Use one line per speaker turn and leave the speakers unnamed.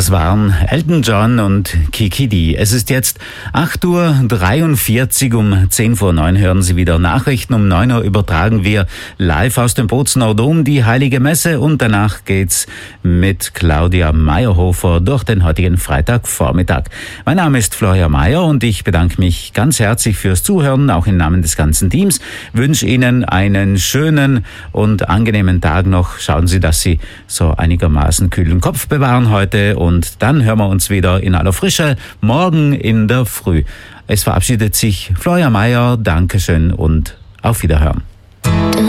Das waren Elton John und Kiki Dee. Es ist jetzt 8:43 Uhr. Um 10:09 hören Sie wieder Nachrichten. Um 9 Uhr übertragen wir live aus dem Bozener Dom die Heilige Messe und danach geht's mit Claudia Meyerhofer durch den heutigen Freitagvormittag. Mein Name ist Florian Meyer und ich bedanke mich ganz herzlich fürs Zuhören, auch im Namen des ganzen Teams. Wünsche Ihnen einen schönen und angenehmen Tag noch. Schauen Sie, dass Sie so einigermaßen kühlen Kopf bewahren heute. Und dann hören wir uns wieder in aller Frische morgen in der Früh. Es verabschiedet sich Florian Meyer. Dankeschön und auf Wiederhören.